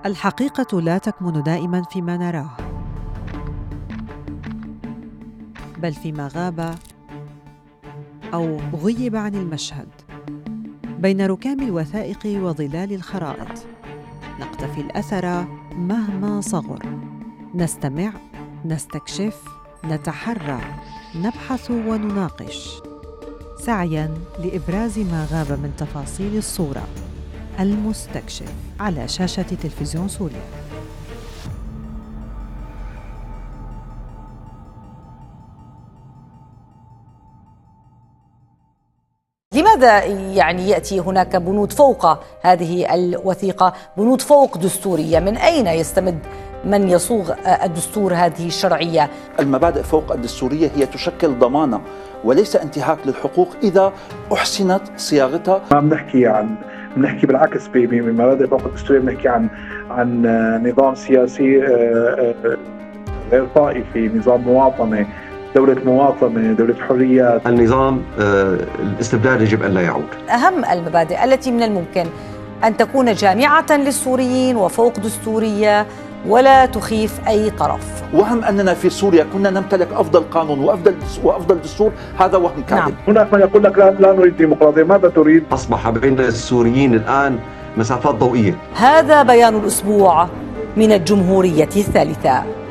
الحقيقة لا تكمن دائماً فيما نراه، بل فيما غاب أو غيب عن المشهد. بين ركام الوثائق وظلال الخرائط نقتفي الأثر مهما صغر، نستمع، نستكشف، نتحرى، نبحث ونناقش، سعياً لإبراز ما غاب من تفاصيل الصورة. المستكشف على شاشة تلفزيون سوريا. لماذا يأتي هناك بنود فوق هذه الوثيقة، بنود فوق دستورية؟ من أين يستمد من يصوغ الدستور هذه الشرعية؟ المبادئ فوق الدستورية هي تشكل ضمانة وليس انتهاك للحقوق إذا أحسنت صياغتها. ما بنحكي بالعكس بمبادئ فوق الدستورية، بنحكي عن نظام سياسي غير طائفي، نظام مواطنة، دولة مواطنة، دولة حريات. النظام الاستبداد يجب أن لا يعود. أهم المبادئ التي من الممكن أن تكون جامعة للسوريين وفوق دستورية ولا تخيف أي طرف. وهم أننا في سوريا كنا نمتلك أفضل قانون وأفضل دستور، هذا وهم كاذب. نعم. هناك من يقول لك لا نريد ديمقراطية. ماذا تريد؟ أصبح بين السوريين الآن مسافات ضوئية. هذا بيان الأسبوع من الجمهورية الثالثة.